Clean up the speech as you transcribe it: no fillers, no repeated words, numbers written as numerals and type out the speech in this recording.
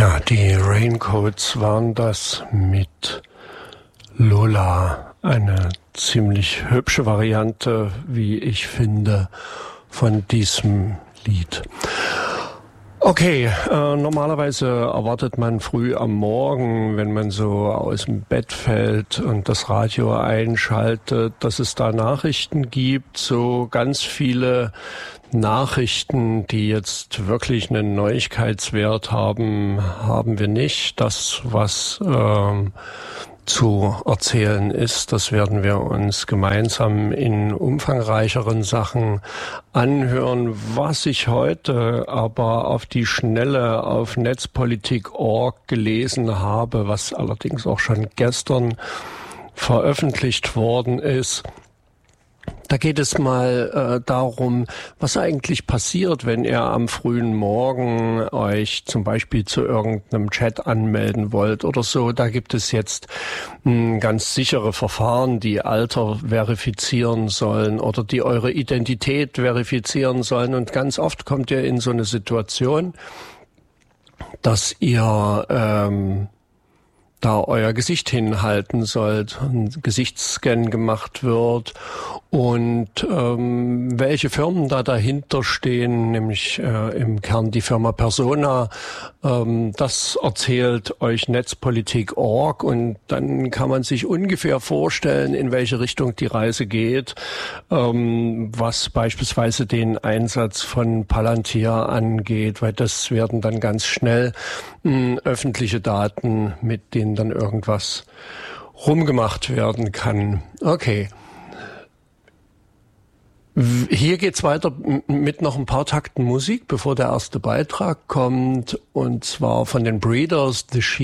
Ja, die Raincoats waren das mit Lola. Eine ziemlich hübsche Variante, wie ich finde, von diesem Lied. Okay, normalerweise erwartet man früh am Morgen, wenn man so aus dem Bett fällt und das Radio einschaltet, dass es da Nachrichten gibt, so ganz viele Nachrichten, die jetzt wirklich einen Neuigkeitswert haben, haben wir nicht. Das, was zu erzählen ist, das werden wir uns gemeinsam in umfangreicheren Sachen anhören. Was ich heute aber auf die Schnelle auf Netzpolitik.org gelesen habe, was allerdings auch schon gestern veröffentlicht worden ist, da geht es mal darum, was eigentlich passiert, wenn ihr am frühen Morgen euch zum Beispiel zu irgendeinem Chat anmelden wollt oder so. Da gibt es jetzt ganz sichere Verfahren, die Alter verifizieren sollen oder die eure Identität verifizieren sollen. Und ganz oft kommt ihr in so eine Situation, dass ihr da euer Gesicht hinhalten sollt, ein Gesichtsscan gemacht wird und welche Firmen da dahinter stehen, nämlich im Kern die Firma Persona, das erzählt euch Netzpolitik.org und dann kann man sich ungefähr vorstellen, in welche Richtung die Reise geht, was beispielsweise den Einsatz von Palantir angeht, weil das werden dann ganz schnell öffentliche Daten, mit denen dann irgendwas rumgemacht werden kann. Okay. Hier geht's weiter mit noch ein paar Takten Musik, bevor der erste Beitrag kommt, und zwar von den Breeders, The Sheep.